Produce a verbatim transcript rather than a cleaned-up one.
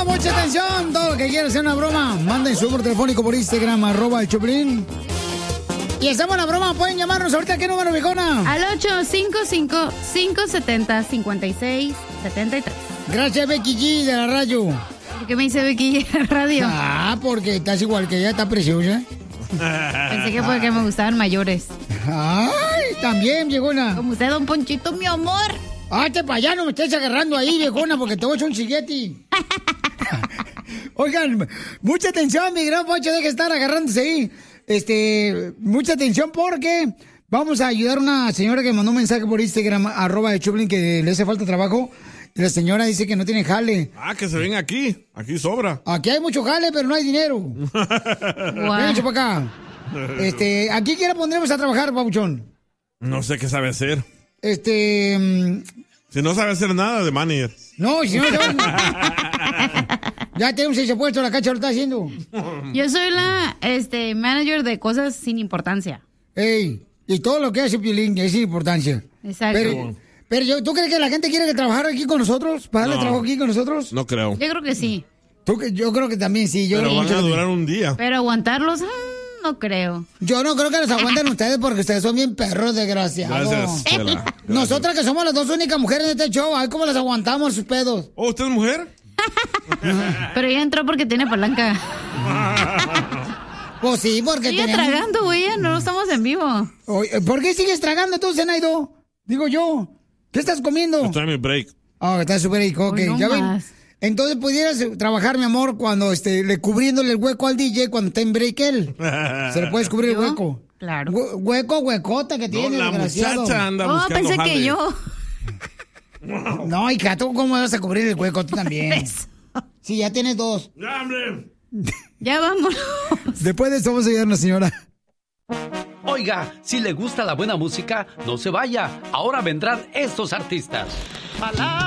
broma, mucha atención. Todo lo que quiera hacer una broma, manden su número telefónico por Instagram, arroba el Choplin. Y hacemos la broma, pueden llamarnos ahorita. ¿Qué número, viejona? Al ocho cinco cinco, cinco siete cero, cinco seis siete tres. Gracias, Becky G de la radio. ¿Por qué me dice Becky G de la radio? Ah, porque estás igual que ella, está preciosa. Pensé que porque me gustaban mayores. Ay, también, viejona. Como usted, don Ponchito, mi amor. Hazte para allá, no me estés agarrando ahí, viejona, porque te voy a echar un chigueti. Oigan, mucha atención, mi gran Poncho, deja de estar agarrándose ahí. Este, mucha atención porque vamos a ayudar a una señora que mandó un mensaje por Instagram, arroba de Choplin, que le hace falta trabajo. Y la señora dice que no tiene jale. Ah, que se ven aquí. Aquí sobra. Aquí hay mucho jale, pero no hay dinero. Ven, para acá. Este, ¿aquí quién la pondremos a trabajar, papuchón? No sé qué sabe hacer. Este... Um... Si no sabe hacer nada de manager. No, si no... Ya tenemos ese puesto, la cacha lo está haciendo. Yo soy la este manager de cosas sin importancia. Ey, y todo lo que hace Piolín es sin importancia. Exacto. Pero, pero yo, ¿tú crees que la gente quiere que trabajar aquí con nosotros? ¿Para darle No. trabajo aquí con nosotros? No creo. Yo creo que sí. ¿Tú, yo creo que también sí. Yo Pero creo van que a mucho- durar un día. Pero aguantarlos, mm, no creo. Yo no creo que los aguanten ustedes porque ustedes son bien perros, desgraciados. Gracias, Chela. Gracias. Nosotras que somos las dos únicas mujeres en este show, ay, cómo las aguantamos sus pedos. ¿Oh, usted es mujer? Pero ella entró porque tiene palanca. Pues sí, porque Sigue tenemos- tragando, güey, no estamos en vivo. Oye, ¿por qué sigues tragando tú, Zenaido? Digo yo. ¿Qué estás comiendo? Estoy en mi break. Ah, está súper rico, ok. Hoy no ¿Ya ven? más. Entonces pudieras trabajar, mi amor, cuando esté le cubriéndole el hueco al D J cuando está en break él. Se le puedes cubrir el ¿Yo? hueco. Claro. Hue- hueco, huecota que No, tiene, la desgraciado. muchacha anda Oh, buscando pensé jale. que yo. No, hija, ¿tú cómo vas a cubrir el hueco? Tú también. Sí, ya tienes dos. ¡Ya, hombre! Ya vámonos. Después de esto vamos a ayudar a una señora. Oiga, si le gusta la buena música, no se vaya. Ahora vendrán estos artistas.